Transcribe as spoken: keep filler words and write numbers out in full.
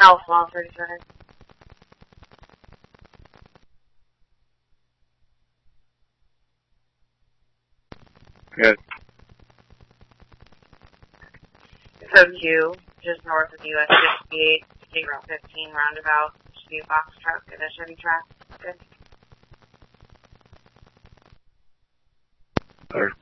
Alpha thirty-seven. Good. So Q, just north of U S sixty-eight, State Route fifteen roundabout, should be a box truck and a Chevy truck. Good. Or